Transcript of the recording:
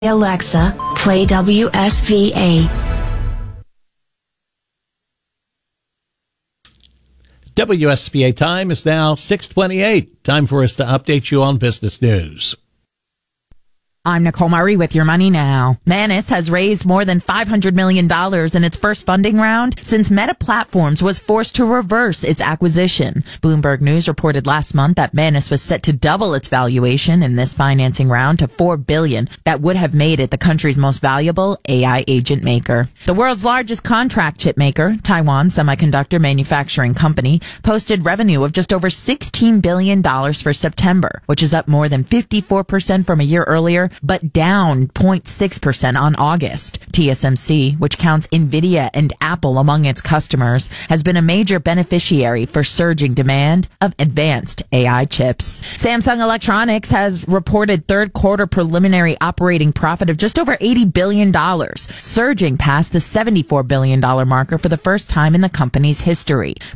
Alexa, play WSVA. WSVA time is now 6:28. Time for us to update you on business news. I'm Nicole Murray with Your Money Now. Manus has raised more than $500 million in its first funding round since Meta Platforms was forced to reverse its acquisition. Bloomberg News reported last month that Manus was set to double its valuation in this financing round to $4 billion. That would have made it the country's most valuable AI agent maker. The world's largest contract chip maker, Taiwan Semiconductor Manufacturing Company, posted revenue of just over $16 billion for September, which is up more than 54% from a year earlier, but down 0.6% on August. TSMC, which counts Nvidia and Apple among its customers, has been a major beneficiary for surging demand of advanced AI chips. Samsung Electronics has reported third quarter preliminary operating profit of just over $80 billion, surging past the $74 billion marker for the first time in the company's history.